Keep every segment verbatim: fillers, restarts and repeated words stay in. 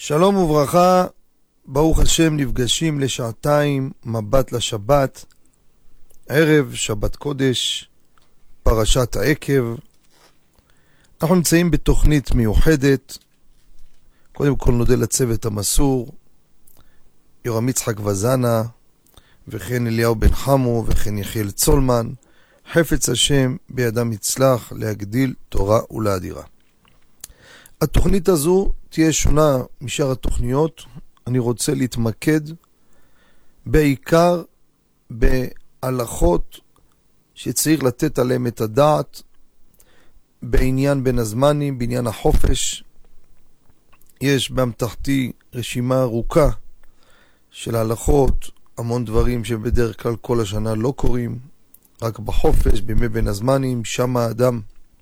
שלום וברכה, ברוך השם, נפגשים לשעתיים מבט לשבת, ערב שבת קודש, פרשת העקב. אנחנו נמצאים בתוכנית מיוחדת. קודם כל נודה לצוות המסור, יורם יצחק וזנה, וכן אליהו בן חמו, וכן יחיאל צולמן. חפץ השם בידם יצלח להגדיל תורה ולאדירה. התוכנית הזו תהיה שונה משאר התוכניות. אני רוצה להתמקד בעיקר בהלכות שצריך לתת עליהם את הדעת בעניין בין הזמנים, בעניין החופש. יש באמתחתי רשימה ארוכה של הלכות, המון דברים שבדרך כלל כל השנה לא קורים, רק בחופש, בימי בין הזמנים, שם האדם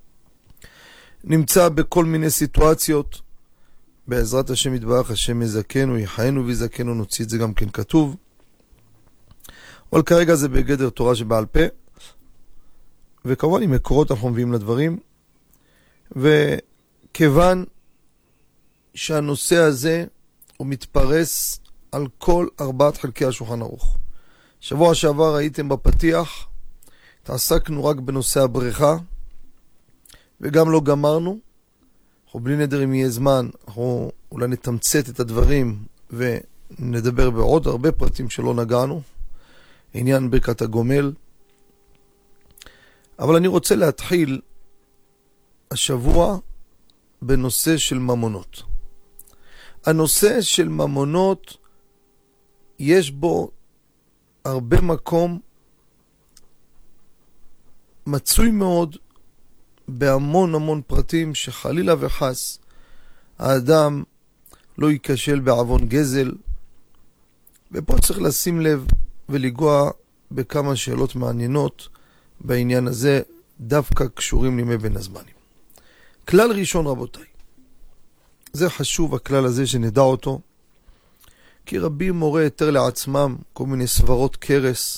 נמצא בכל מיני סיטואציות. בעזרת השם יתברך, השם יזכנו, יחיינו ויזכנו, נוציא את זה גם כן כתוב. אבל כרגע זה בגדר תורה שבעל פה, וכמובן עם מקורות אנחנו מביאים לדברים. וכיוון שהנושא הזה הוא מתפרס על כל ארבעת חלקי השולחן ערוך. שבוע שעבר ראיתם בפתיח, התעסקנו רק בנושא הבריכה, וגם לא גמרנו. אנחנו בלי נדר, אם יהיה זמן, אנחנו אולי נתמצת את הדברים ונדבר בעוד הרבה פרטים שלא נגענו, עניין ברכת הגומל. אבל אני רוצה להתחיל השבוע בנושא של ממונות. הנושא של ממונות, יש בו הרבה מקום, מצוי מאוד בהמון המון פרטים, שחלילה וחס האדם לא ייכשל בעוון גזל. ופה צריך לשים לב ולגוע בכמה שאלות מעניינות בעניין הזה, דווקא קשורים לימי בין הזמנים. כלל ראשון, רבותיי, זה חשוב הכלל הזה שנדע אותו, כי רבים מורה יותר לעצמם כל מיני סברות קרס.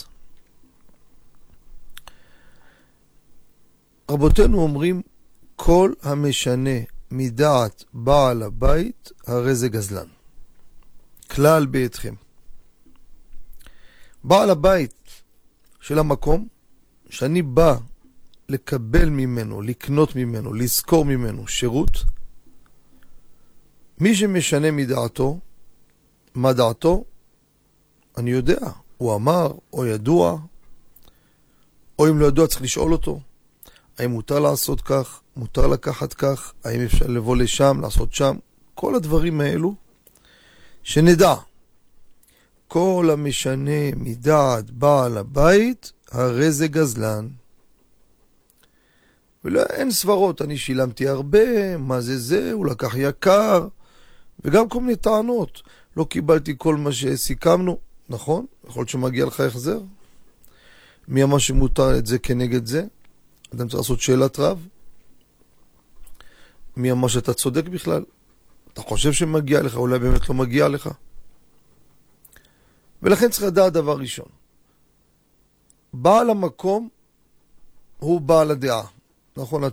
רבותינו אומרים, כל המשנה מדעת בעל הבית הרי זה גזלן. כלל ביתכם. בעל הבית של המקום שאני בא לקבל ממנו, לקנות ממנו, לזכור ממנו שירות, מי שמשנה מדעתו, מה דעתו? אני יודע, הוא אמר או ידוע, או אם לא ידוע צריך לשאול אותו. האם מותר לעשות כך, מותר לקחת כך, האם אפשר לבוא לשם, לעשות שם, כל הדברים האלו, שנדע. כל המשנה מדעת בעל הבית, הרי זה גזלן. ואין סברות, אני שילמתי הרבה, מה זה זה, הוא לקח יקר, וגם כל מיני טענות. לא קיבלתי כל מה שסיכמנו, נכון? יכול להיות שמגיע לך החזר. מי אמר שמותר את זה כנגד זה? אדם צריך לעשות שאלת רב. מי אמר שאתה צודק בכלל? אתה חושב שמגיע לך, אולי באמת לא מגיע לך. ולכן צריך לדעת דבר ראשון. בעל המקום הוא בעל הדעה. נכון,